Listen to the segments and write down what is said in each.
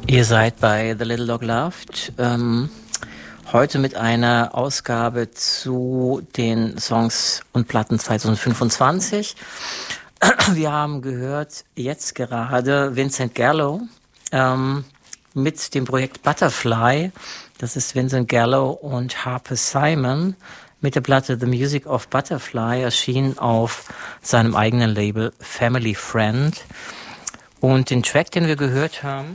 Ihr seid bei The Little Dog Loved. Heute mit einer Ausgabe zu den Songs und Platten 2025. Wir haben gehört jetzt gerade Vincent Gallo mit dem Projekt Butterfly. Das ist Vincent Gallo und Harper Simon mit der Platte The Music of Butterfly, erschienen auf seinem eigenen Label Family Friend. Und den Track, den wir gehört haben,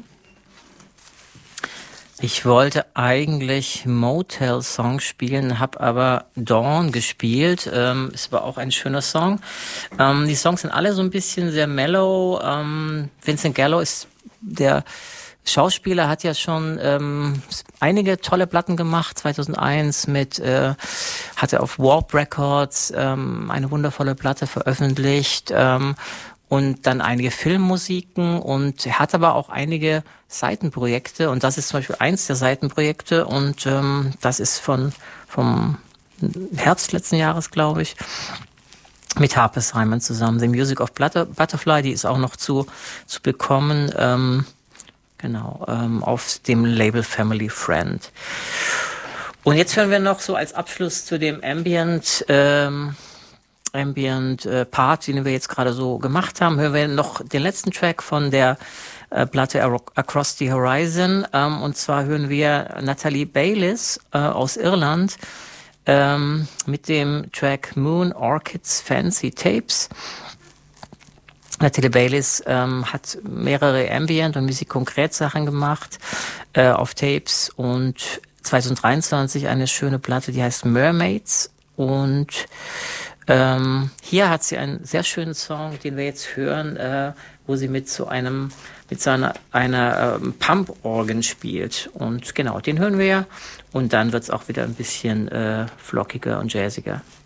ich wollte eigentlich Motel Song spielen, habe aber Dawn gespielt. Ist aber auch ein schöner Song. Die Songs sind alle so ein bisschen sehr mellow. Vincent Gallo ist der Schauspieler, hat ja schon einige tolle Platten gemacht. 2001 hat er auf Warp Records eine wundervolle Platte veröffentlicht. Und dann einige Filmmusiken, und er hat aber auch einige Seitenprojekte, und das ist zum Beispiel eins der Seitenprojekte, und das ist vom Herbst letzten Jahres, glaube ich, mit Harper Simon zusammen. The Music of Butterfly, die ist auch noch zu bekommen, auf dem Label Family Friend. Und jetzt hören wir noch so als Abschluss zu dem Ambient Part, den wir jetzt gerade so gemacht haben, hören wir noch den letzten Track von der Platte Across the Horizon. Und zwar hören wir Natalie Baylis aus Irland mit dem Track Moon Orchids Fancy Tapes. Natalie Baylis hat mehrere Ambient- und Musik-Konkret-Sachen gemacht auf Tapes, und 2023 eine schöne Platte, die heißt Mermaids. Und hier hat sie einen sehr schönen Song, den wir jetzt hören, wo sie mit einer Pump-Organ spielt. Und genau, den hören wir, und dann wird es auch wieder ein bisschen flockiger und jazziger.